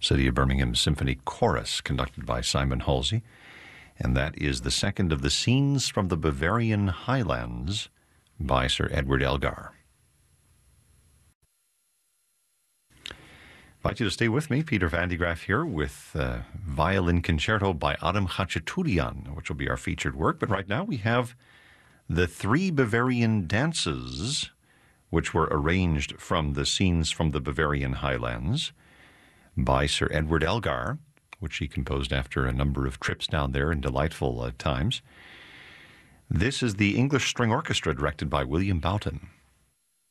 City of Birmingham Symphony Chorus, conducted by Simon Halsey. And that is the second of the Scenes from the Bavarian Highlands by Sir Edward Elgar. I invite you to stay with me. Peter Van de Graaff here with Violin Concerto by Adam Khachaturian, which will be our featured work. But right now we have the Three Bavarian Dances, which were arranged from the Scenes from the Bavarian Highlands by Sir Edward Elgar, which he composed after a number of trips down there in delightful times. This is the English String Orchestra, directed by William Boughton.